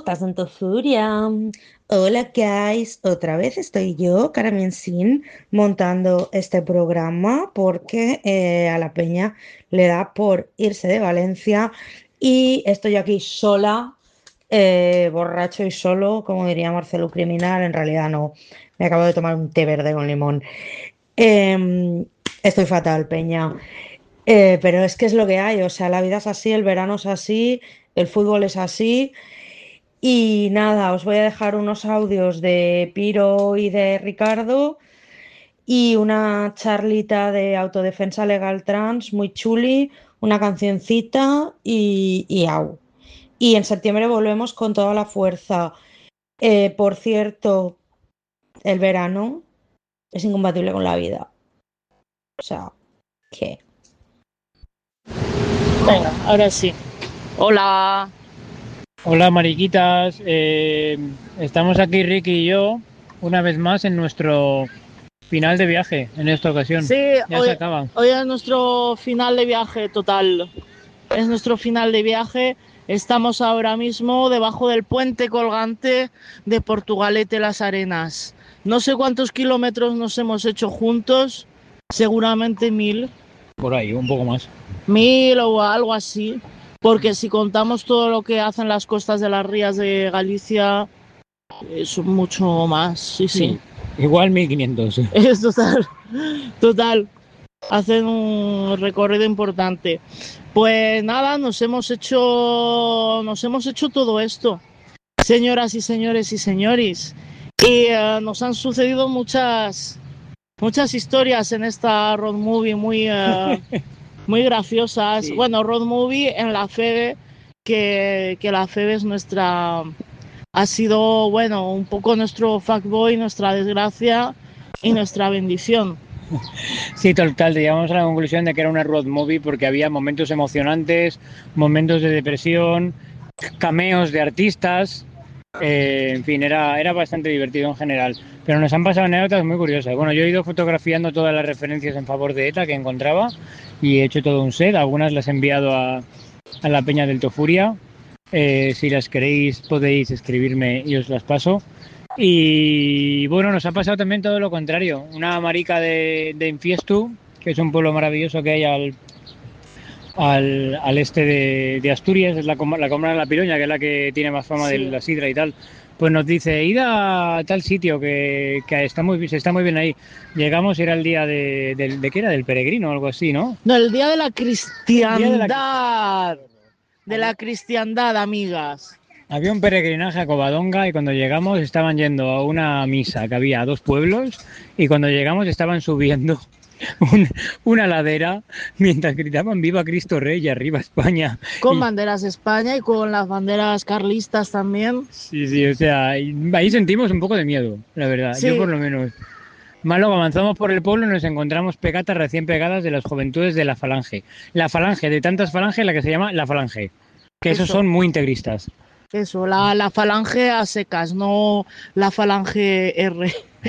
estás en tu furia. Hola, guys. Otra vez estoy yo, Carmen Sin, montando este programa porque a la peña le da por irse de Valencia y estoy aquí sola, borracho y solo, como diría Marcelo Criminal. En realidad no, me acabo de tomar un té verde con limón. Em, Estoy fatal, peña. Pero es que es lo que hay, o sea, la vida es así, el verano es así, el fútbol es así. Y nada, os voy a dejar unos audios de Piro y de Ricardo y una charlita de autodefensa legal trans muy chuli, una cancioncita y au. Y en septiembre volvemos con toda la fuerza. Por cierto, el verano es incompatible con la vida. O sea, ¿qué? Venga, ahora sí. Hola. Hola mariquitas, estamos aquí Ricky y yo una vez más en nuestro final de viaje en esta ocasión. Sí, Ya se acaba. hoy es nuestro final de viaje total. Es nuestro final de viaje. Estamos ahora mismo debajo del puente colgante de Portugalete Las Arenas. No sé cuántos kilómetros nos hemos hecho juntos, seguramente 1000. Por ahí, un poco más. 1000 o algo así, porque si contamos todo lo que hacen las costas de las rías de Galicia, es mucho más, sí. Igual 1500. Es total, hacen un recorrido importante. Pues nada, nos hemos hecho todo esto, señoras y señores y señores, y nos han sucedido muchas historias en esta road movie muy graciosas. Sí. Bueno, road movie en la FEBE, que la FEBE es ha sido, bueno, un poco nuestro fuckboy, nuestra desgracia y nuestra bendición. Sí, total, llegamos a la conclusión de que era una road movie porque había momentos emocionantes, momentos de depresión, cameos de artistas, en fin, era bastante divertido en general. Pero nos han pasado anécdotas muy curiosas. Bueno, yo he ido fotografiando todas las referencias en favor de ETA que encontraba y he hecho todo un set. Algunas las he enviado a la Peña del Tofuria. Si las queréis podéis escribirme y os las paso. Y bueno, nos ha pasado también todo lo contrario. Una marica de Infiestu, que es un pueblo maravilloso que hay al este de Asturias, es la Comuna de la Piroña, que es la que tiene más fama Sí. de la sidra y tal. Pues nos dice, id a tal sitio que se está muy bien ahí. Llegamos y era el día de ¿qué era? Del peregrino o algo así, ¿no? No, el día de la cristiandad. El día de la cristiandad, amigas. Había un peregrinaje a Covadonga y cuando llegamos estaban yendo a una misa que había a 2 pueblos y cuando llegamos estaban subiendo una ladera mientras gritaban Viva Cristo Rey y arriba España. Con banderas de España y con las banderas carlistas también. Sí, o sea, ahí sentimos un poco de miedo, la verdad, Sí. yo por lo menos. Más luego avanzamos por el pueblo y nos encontramos pegatas recién pegadas de las juventudes de la Falange. La Falange, de tantas falanges, la que se llama la Falange. Que esos son muy integristas. Eso, la falange a secas, no la falange R.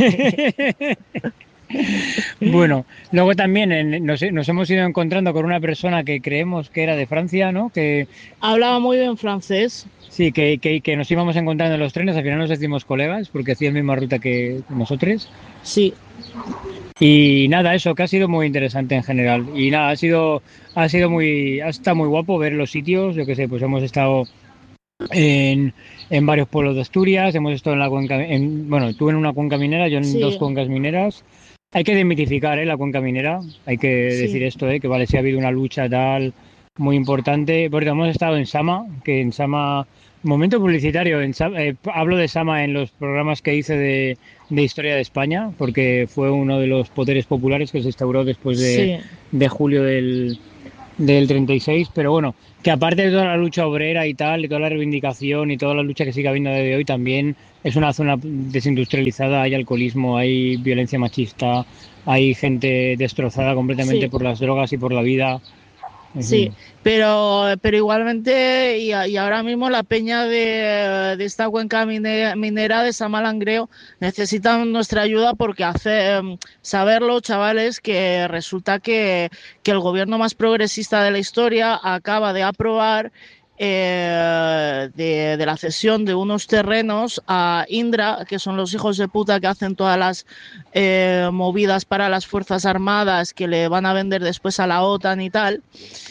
Bueno, luego también nos hemos ido encontrando con una persona que creemos que era de Francia, ¿no? Que hablaba muy bien francés. Sí, que nos íbamos encontrando en los trenes, al final nos hicimos colegas porque hacía la misma ruta que nosotros. Sí. Y nada, eso, que ha sido muy interesante en general. Y nada, ha estado muy guapo ver los sitios, yo qué sé, pues hemos estado en varios pueblos de Asturias, hemos estado en la cuenca, bueno, tú en una cuenca minera, yo en 2 cuencas mineras. Hay que desmitificar la cuenca minera, hay que decir esto, que vale, si ha habido una lucha tal muy importante, porque hemos estado en Sama, que en Sama, momento publicitario, hablo de Sama en los programas que hice de historia de España, porque fue uno de los poderes populares que se instauró después de julio del 36, pero bueno, que aparte de toda la lucha obrera y tal, y toda la reivindicación y toda la lucha que sigue habiendo desde hoy, también es una zona desindustrializada, hay alcoholismo, hay violencia machista, hay gente destrozada completamente por las drogas y por la vida. Sí, pero igualmente y ahora mismo la peña de esta cuenca minera de Samalangreo necesitan nuestra ayuda porque saberlo, chavales, que resulta que el gobierno más progresista de la historia acaba de aprobar de la cesión de unos terrenos a Indra, que son los hijos de puta que hacen todas las movidas para las Fuerzas Armadas que le van a vender después a la OTAN y tal,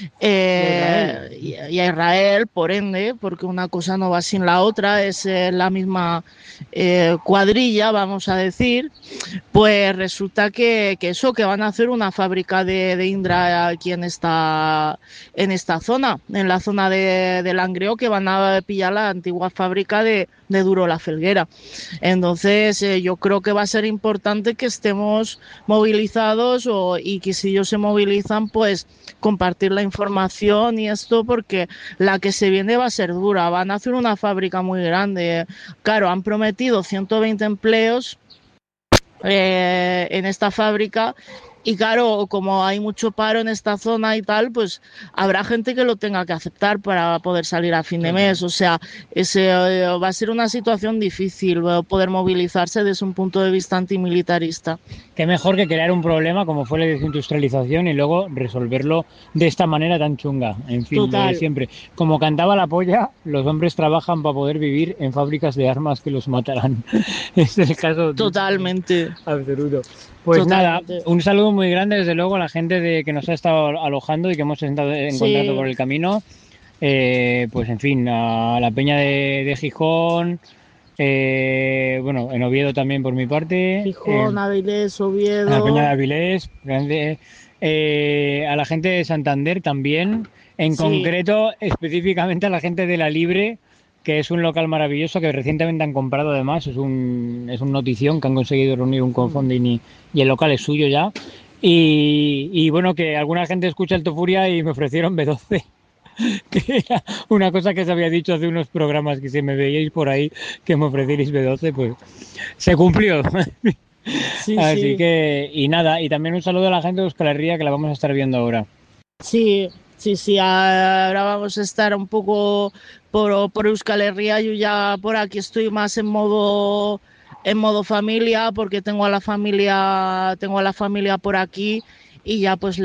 y a Israel, por ende, porque una cosa no va sin la otra, es la misma cuadrilla, vamos a decir. Pues resulta que van a hacer una fábrica de Indra aquí en esta zona, en la zona de Langreo, que van a pillar la antigua fábrica de Duro la Felguera. Entonces yo creo que va a ser importante que estemos movilizados y que si ellos se movilizan, pues compartir la información y esto, porque la que se viene va a ser dura. Van a hacer una fábrica muy grande. Claro, han prometido 120 empleos en esta fábrica, y claro, como hay mucho paro en esta zona y tal, pues habrá gente que lo tenga que aceptar para poder salir a fin de mes. O sea, va a ser una situación difícil poder movilizarse desde un punto de vista antimilitarista. Qué mejor que crear un problema como fue la desindustrialización y luego resolverlo de esta manera tan chunga. En fin, lo de siempre. Como cantaba la polla, los hombres trabajan para poder vivir en fábricas de armas que los matarán. Es el caso totalmente absoluto. Pues totalmente. Nada, un saludo muy grande desde luego a la gente que nos ha estado alojando y que hemos estado encontrando por el camino. Pues en fin, a la peña de Gijón, bueno, en Oviedo también por mi parte. Gijón, Avilés, Oviedo. A la peña de Avilés, a la gente de Santander también, en concreto, específicamente a la gente de La Libre, que es un local maravilloso que recientemente han comprado además, es un notición que han conseguido reunir un crowdfunding y el local es suyo ya. Y bueno, que alguna gente escucha el Tofuria y me ofrecieron B12, que era una cosa que se había dicho hace unos programas, que si me veíais por ahí que me ofrecierais B12, pues se cumplió. Así que, y nada, y también un saludo a la gente de Euskal Herria, que la vamos a estar viendo ahora. Sí, ahora vamos a estar un poco por Euskal Herria. Yo ya por aquí estoy más en modo familia, porque tengo a la familia por aquí, y ya pues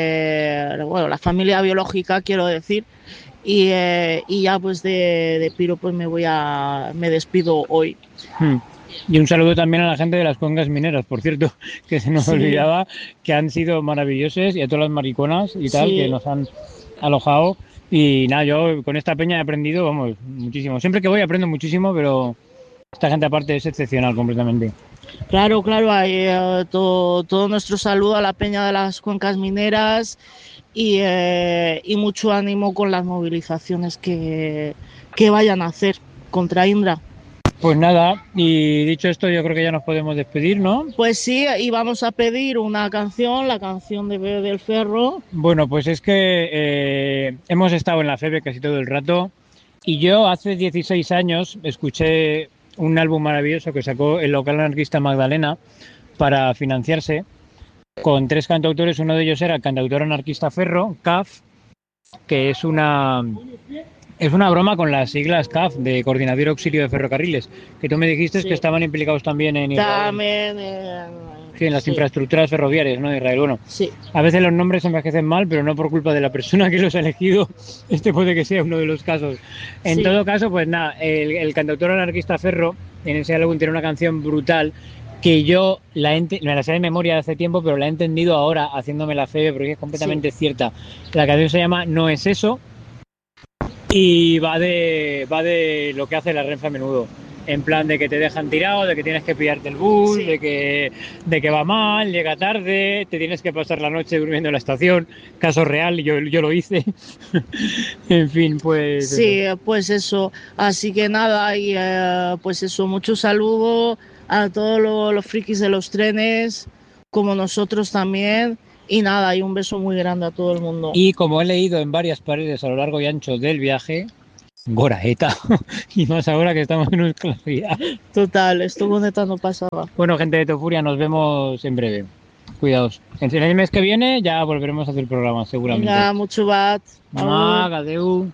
la familia biológica, quiero decir, y ya pues de Piro pues me despido hoy. Y un saludo también a la gente de las cuencas mineras, por cierto, que se nos olvidaba, que han sido maravillosos, y a todas las mariconas y tal, que nos han alojado. Y nada, yo con esta peña he aprendido, vamos, muchísimo. Siempre que voy aprendo muchísimo, pero esta gente aparte es excepcional completamente. Claro, hay todo nuestro saludo a la peña de las cuencas mineras, y mucho ánimo con las movilizaciones que vayan a hacer contra Indra. Pues nada, y dicho esto, yo creo que ya nos podemos despedir, ¿no? Pues sí, y vamos a pedir una canción, la canción del Ferro. Bueno, pues es que hemos estado en la FEBE casi todo el rato, y yo hace 16 años escuché un álbum maravilloso que sacó el local anarquista Magdalena para financiarse, con 3 cantautores. Uno de ellos era el cantautor anarquista Ferro, CAF, que es una broma con las siglas CAF, de Coordinador Auxilio de Ferrocarriles, que tú me dijiste que estaban implicados también en Israel. También en las infraestructuras ferroviarias, ¿no? De Israel. Bueno, a veces los nombres se envejecen mal, pero no por culpa de la persona que los ha elegido. Este puede que sea uno de los casos. En todo caso, pues nada, el cantautor anarquista Ferro, en ese álbum, tiene una canción brutal que yo me la sé de memoria de hace tiempo, pero la he entendido ahora haciéndome la fe, porque es completamente cierta. La canción se llama No es eso, y va de lo que hace la Renfe a menudo, en plan de que te dejan tirado, de que tienes que pillarte el bus, de que va mal, llega tarde, te tienes que pasar la noche durmiendo en la estación, caso real, yo lo hice. En fin, pues sí, pues eso, así que nada, y pues eso, mucho saludo a todos los frikis de los trenes, como nosotros también. Y nada, y un beso muy grande a todo el mundo. Y como he leído en varias paredes a lo largo y ancho del viaje, Goraeta. Y más ahora que estamos en Euskal Herria. Total, esto con neta no pasaba. Bueno, gente de Tofuria, nos vemos en breve. Cuidaos. En el mes que viene ya volveremos a hacer el programa, seguramente. Venga, mucho bat. Adeu.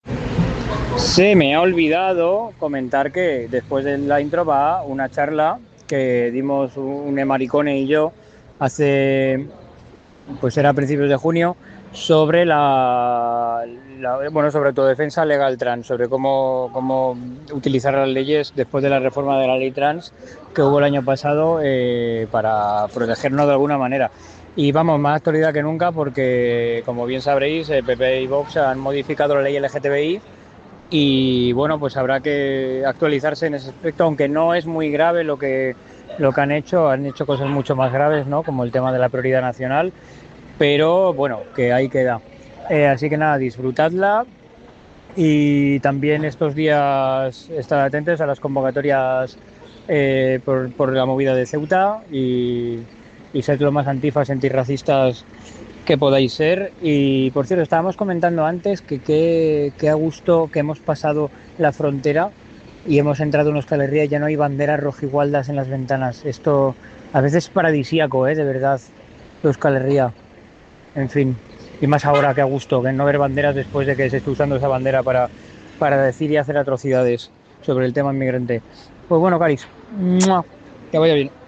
Se me ha olvidado comentar que después de la intro va una charla que dimos un Maricone y yo hace... pues era a principios de junio, sobre sobre autodefensa legal trans, sobre cómo utilizar las leyes después de la reforma de la ley trans que hubo el año pasado para protegernos de alguna manera. Y vamos, más actualidad que nunca porque, como bien sabréis, PP y Vox han modificado la ley LGTBI y bueno, pues habrá que actualizarse en ese aspecto, aunque no es muy grave lo que han hecho cosas mucho más graves, ¿no? Como el tema de la prioridad nacional, pero bueno, que ahí queda. Así que nada, disfrutadla y también estos días estad atentos a las convocatorias por la movida de Ceuta y sed lo más antifas, antirracistas que podáis ser. Y por cierto, estábamos comentando antes que a gusto que hemos pasado la frontera y hemos entrado en Euskal Herria y ya no hay banderas rojigualdas en las ventanas. Esto a veces es paradisíaco, de verdad, Euskal Herria. En fin, y más ahora que a gusto, que no ver banderas después de que se esté usando esa bandera para decir y hacer atrocidades sobre el tema inmigrante. Pues bueno, Caris, que vaya bien.